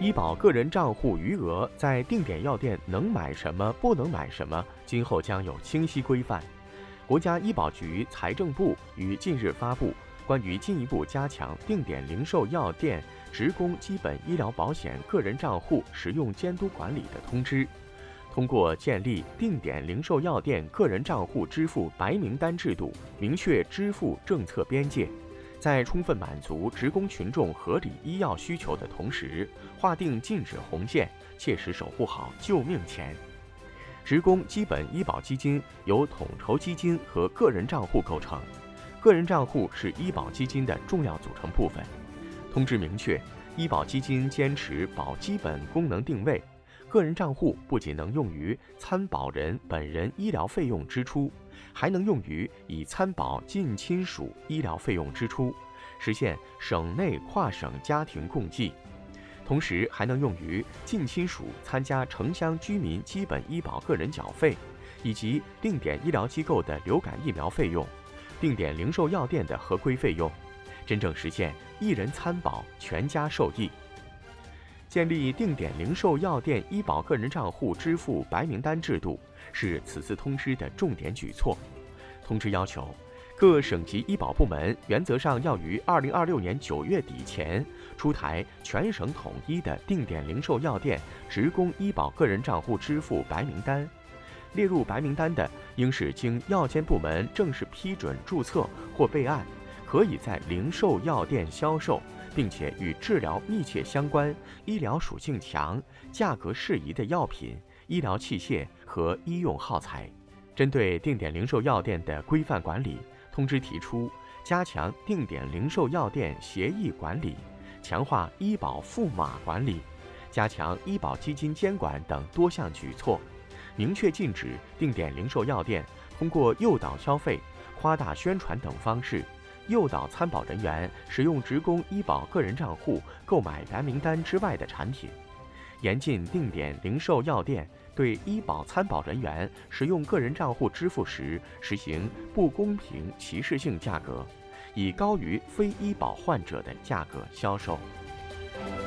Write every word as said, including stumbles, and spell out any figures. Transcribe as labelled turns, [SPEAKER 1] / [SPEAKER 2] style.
[SPEAKER 1] 医保个人账户余额在定点药店能买什么、不能买什么，今后将有清晰规范。国家医保局、财政部于近日发布关于进一步加强定点零售药店职工基本医疗保险个人账户使用监督管理的通知。通过建立定点零售药店个人账户支付白名单制度，明确支付政策边界，在充分满足职工群众合理医药需求的同时，划定禁止红线，切实守护好救命钱。职工基本医保基金由统筹基金和个人账户构成，个人账户是医保基金的重要组成部分。通知明确，医保基金坚持保基本功能定位，个人账户不仅能用于参保人本人医疗费用支出，还能用于已参保近亲属医疗费用支出，实现省内跨省家庭共济。同时还能用于近亲属参加城乡居民基本医保个人缴费，以及定点医疗机构的流感疫苗费用、定点零售药店的合规费用，真正实现一人参保，全家受益。建立定点零售药店医保个人账户支付白名单制度是此次通知的重点举措。通知要求，各省级医保部门原则上要于二零二六年九月底前出台全省统一的定点零售药店职工医保个人账户支付白名单。列入白名单的，应是经药监部门正式批准注册或备案，可以在零售药店销售，并且与治疗密切相关、医疗属性强、价格适宜的药品、医疗器械和医用耗材。针对定点零售药店的规范管理，通知提出加强定点零售药店协议管理，强化医保赋码管理，加强医保基金监管等多项举措，明确禁止定点零售药店通过诱导消费、夸大宣传等方式诱导参保人员使用职工医保个人账户购买白名单之外的产品，严禁定点零售药店对医保参保人员使用个人账户支付时实行不公平歧视性价格，以高于非医保患者的价格销售。